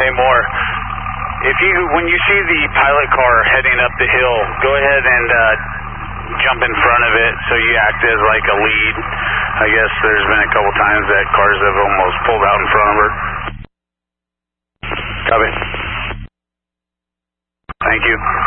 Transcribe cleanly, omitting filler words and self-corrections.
Hey, Moore. When you see the pilot car heading up the hill, go ahead and jump in front of it so you act as like a lead. I guess there's been a couple times that cars have almost pulled out in front of her. Copy. Thank you.